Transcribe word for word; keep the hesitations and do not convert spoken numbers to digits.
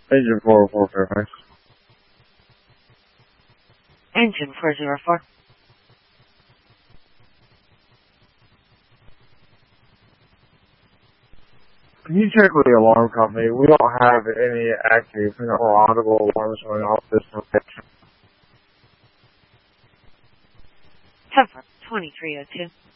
Engine four oh four Fairfax. Engine four oh four. Can you check with the alarm company? We don't have any active or audible alarms going off this location. Ten four twenty-three oh two.